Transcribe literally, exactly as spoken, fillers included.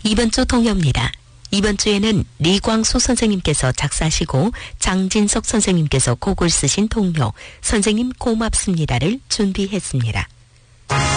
이번 주 동요입니다. 이번 주에는 리광수 선생님께서 작사하시고 장진석 선생님께서 곡을 쓰신 동요 선생님 고맙습니다를 준비했습니다.